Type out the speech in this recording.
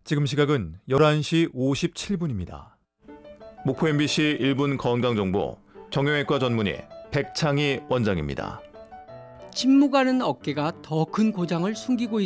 지금 시각은 11시 57분입니다. 목포 MBC 1분 건강정보 정형외과 전문의 백창희 원장입니다. 침묵하는 어깨가 더 큰 고장을 숨기고